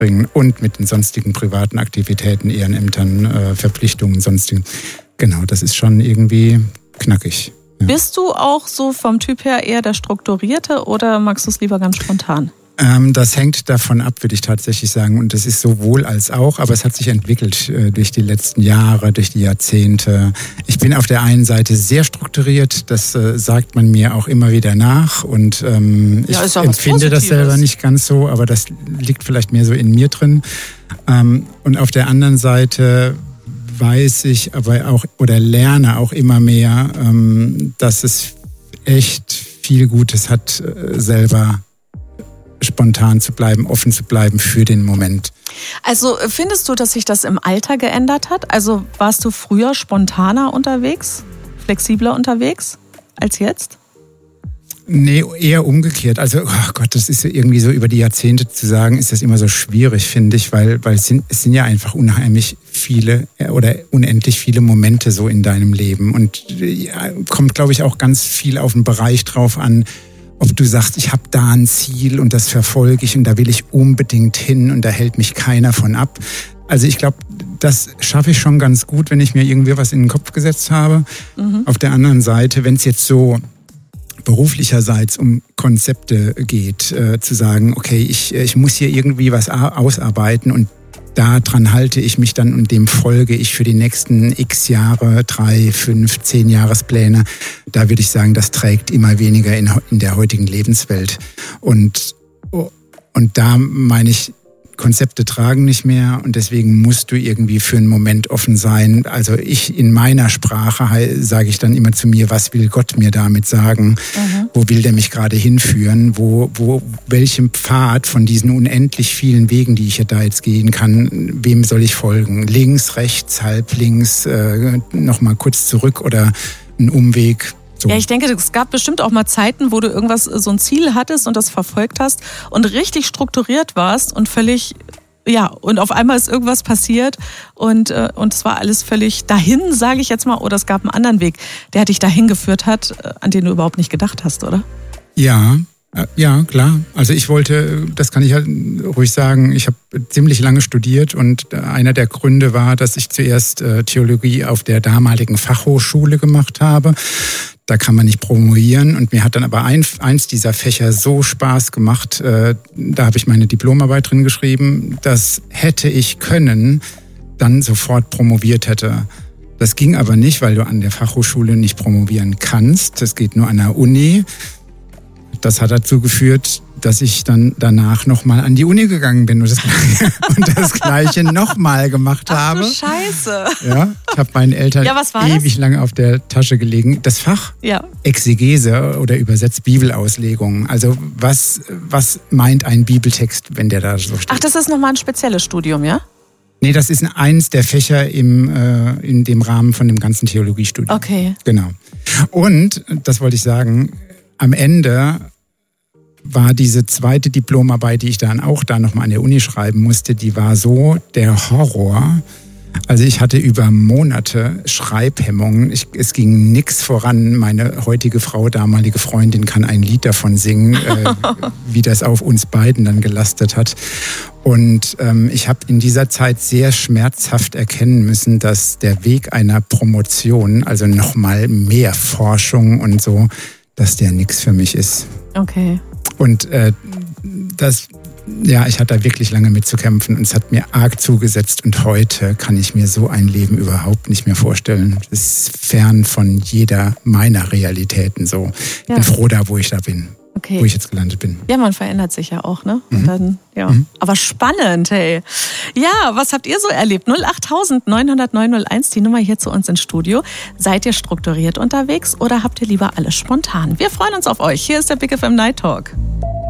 bringen und mit den sonstigen privaten Aktivitäten, Ehrenämtern, Verpflichtungen, sonstigen. Genau, das ist schon irgendwie knackig. Ja. Bist du auch so vom Typ her eher der Strukturierte oder magst du es lieber ganz spontan? Das hängt davon ab, würde ich tatsächlich sagen. Und das ist sowohl als auch, aber es hat sich entwickelt durch die letzten Jahre, durch die Jahrzehnte. Ich bin auf der einen Seite sehr strukturiert, das sagt man mir auch immer wieder nach. Und ich empfinde das selber nicht ganz so, aber das liegt vielleicht mehr so in mir drin. Und auf der anderen Seite weiß ich aber auch oder lerne auch immer mehr, dass es echt viel Gutes hat, selber spontan zu bleiben, offen zu bleiben für den Moment. Also findest du, dass sich das im Alter geändert hat? Also warst du früher spontaner unterwegs, flexibler unterwegs als jetzt? Nee, eher umgekehrt. Also, oh Gott, das ist irgendwie so über die Jahrzehnte zu sagen, ist das immer so schwierig, finde ich, weil es sind ja einfach unheimlich viele oder unendlich viele Momente so in deinem Leben. Und kommt, glaube ich, auch ganz viel auf den Bereich drauf an, ob du sagst, ich habe da ein Ziel und das verfolge ich und da will ich unbedingt hin und da hält mich keiner von ab. Also ich glaube, das schaffe ich schon ganz gut, wenn ich mir irgendwie was in den Kopf gesetzt habe. Mhm. Auf der anderen Seite, wenn es jetzt so beruflicherseits um Konzepte geht, zu sagen, okay, ich muss hier irgendwie was ausarbeiten und daran halte ich mich dann und dem folge ich für die nächsten x Jahre, 3, 5, 10 Jahrespläne. Da würde ich sagen, das trägt immer weniger in der heutigen Lebenswelt. Und da meine ich, Konzepte tragen nicht mehr und deswegen musst du irgendwie für einen Moment offen sein. Also ich in meiner Sprache sage ich dann immer zu mir, was will Gott mir damit sagen? Mhm. Wo will der mich gerade hinführen? Welchem Pfad von diesen unendlich vielen Wegen, die ich ja da jetzt gehen kann, wem soll ich folgen? Links, rechts, halb links, nochmal kurz zurück oder ein Umweg? So. Ja, ich denke, es gab bestimmt auch mal Zeiten, wo du so ein Ziel hattest und das verfolgt hast und richtig strukturiert warst und völlig, und auf einmal ist irgendwas passiert und es war alles völlig dahin, sage ich jetzt mal, oder es gab einen anderen Weg, der dich dahin geführt hat, an den du überhaupt nicht gedacht hast, oder? Ja, klar. Also ich wollte, das kann ich halt ruhig sagen, ich habe ziemlich lange studiert und einer der Gründe war, dass ich zuerst Theologie auf der damaligen Fachhochschule gemacht habe. Da kann man nicht promovieren und mir hat dann aber eins dieser Fächer so Spaß gemacht, da habe ich meine Diplomarbeit drin geschrieben, das hätte ich können, dann sofort promoviert hätte. Das ging aber nicht, weil du an der Fachhochschule nicht promovieren kannst, das geht nur an der Uni. Das hat dazu geführt, dass ich dann danach nochmal an die Uni gegangen bin und das Gleiche nochmal gemacht habe. Ach du Scheiße. Ja, ich habe meinen Eltern ewig lange auf der Tasche gelegen. Das Fach Exegese oder übersetzt Bibelauslegung. Also was meint ein Bibeltext, wenn der da so steht? Ach, das ist nochmal ein spezielles Studium, ja? Nee, das ist eins der Fächer in dem Rahmen von dem ganzen Theologiestudium. Okay. Genau. Und, das wollte ich sagen, am Ende war diese zweite Diplomarbeit, die ich dann auch nochmal an der Uni schreiben musste, die war so der Horror. Also ich hatte über Monate Schreibhemmungen. Es ging nichts voran. Meine heutige Frau, damalige Freundin, kann ein Lied davon singen, wie das auf uns beiden dann gelastet hat. Und ich habe in dieser Zeit sehr schmerzhaft erkennen müssen, dass der Weg einer Promotion, also nochmal mehr Forschung und so, dass der nichts für mich ist. Okay. Und ich hatte da wirklich lange mit zu kämpfen und es hat mir arg zugesetzt und heute kann ich mir so ein Leben überhaupt nicht mehr vorstellen. Das ist fern von jeder meiner Realitäten so. Ich bin froh da, wo ich da bin. Okay. Wo ich jetzt gelandet bin. Ja, man verändert sich ja auch, ne? Und dann, Aber spannend, hey. Ja, was habt ihr so erlebt? 08000 900 901, die Nummer hier zu uns ins Studio. Seid ihr strukturiert unterwegs oder habt ihr lieber alles spontan? Wir freuen uns auf euch. Hier ist der Big FM Night Talk.